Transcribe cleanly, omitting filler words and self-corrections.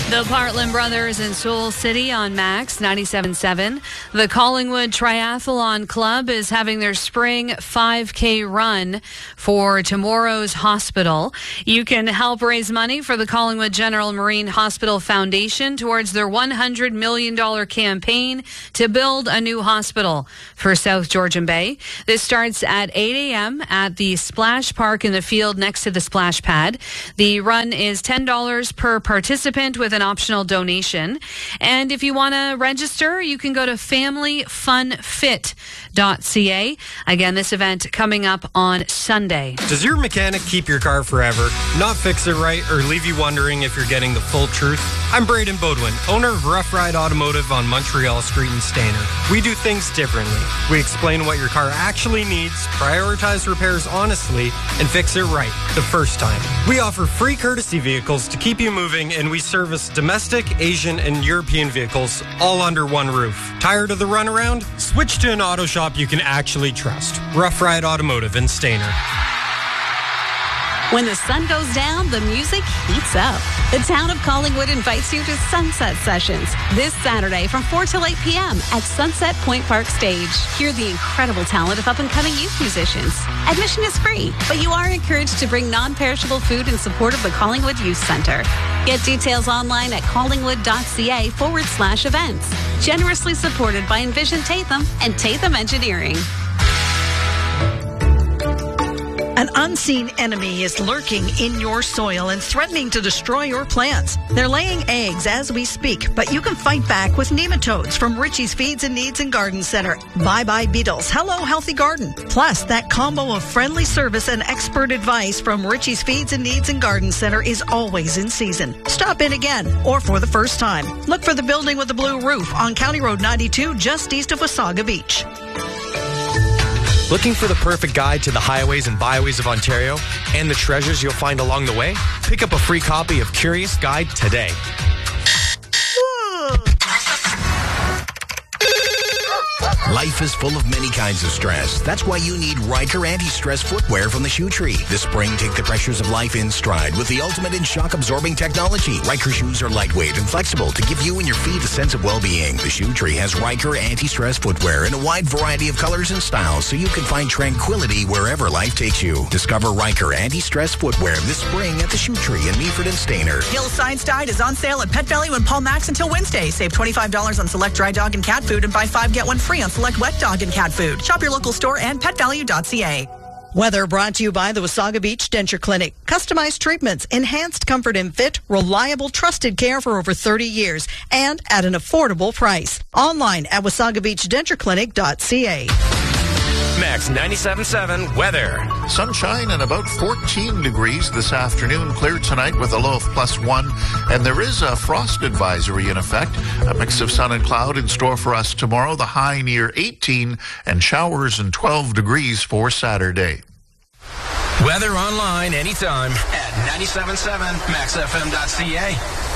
The Partland Brothers in Soul City on Max 97.7. The Collingwood Triathlon Club is having their spring 5K run for tomorrow's hospital. You can help raise money for the Collingwood General Marine Hospital Foundation towards their $100 million campaign to build a new hospital for South Georgian Bay. This starts at 8 a.m. at the Splash Park in the field next to the splash pad. The run is $10 per participant with an optional donation. And if you want to register, you can go to familyfunfit.ca. Again, this event coming up on Sunday. Does your mechanic keep your car forever, not fix it right, or leave you wondering if you're getting the full truth? I'm Braden Bodwin, owner of Rough Ride Automotive on Montreal Street in Stayner. We do things differently. We explain what your car actually needs, prioritize repairs honestly, and fix it right the first time. We offer free courtesy vehicles to keep you moving, and we service domestic, Asian, and European vehicles all under one roof. Tired of the runaround? Switch to an auto shop you can actually trust. Rough Ride Automotive in Stayner. When the sun goes down, the music heats up. The town of Collingwood invites you to Sunset Sessions this Saturday from 4 till 8 p.m. at Sunset Point Park Stage. Hear the incredible talent of up-and-coming youth musicians. Admission is free, but you are encouraged to bring non-perishable food in support of the Collingwood Youth Centre. Get details online at collingwood.ca/events. Generously supported by Envision Tatham and Tatham Engineering. An unseen enemy is lurking in your soil and threatening to destroy your plants. They're laying eggs as we speak, but you can fight back with nematodes from Richie's Feeds and Needs and Garden Center. Bye-bye beetles. Hello, healthy garden. Plus, that combo of friendly service and expert advice from Richie's Feeds and Needs and Garden Center is always in season. Stop in again, or for the first time. Look for the building with the blue roof on County Road 92, just east of Wasaga Beach. Looking for the perfect guide to the highways and byways of Ontario and the treasures you'll find along the way? Pick up a free copy of Curious Guide today. Life is full of many kinds of stress. That's why you need Riker anti-stress footwear from the Shoe Tree. This spring, take the pressures of life in stride with the ultimate in shock-absorbing technology. Riker shoes are lightweight and flexible to give you and your feet a sense of well-being. The Shoe Tree has Riker anti-stress footwear in a wide variety of colors and styles so you can find tranquility wherever life takes you. Discover Riker anti-stress footwear this spring at the Shoe Tree in Meaford and Stayner. Hillside's Tide is on sale at Pet Value and Paul Max until Wednesday. Save $25 on select dry dog and cat food and buy 5 get 1 free on select wet dog and cat food. Shop your local store and petvalue.ca. Weather brought to you by the Wasaga Beach Denture Clinic. Customized treatments, enhanced comfort and fit, reliable, trusted care for over 30 years, and at an affordable price. Online at wasagabeachdentureclinic.ca. Max 97.7 weather. Sunshine and about 14 degrees this afternoon. Clear tonight with a low of +1. And there is a frost advisory in effect. A mix of sun and cloud in store for us tomorrow. The high near 18 and showers and 12 degrees for Saturday. Weather online anytime at 97.7maxfm.ca.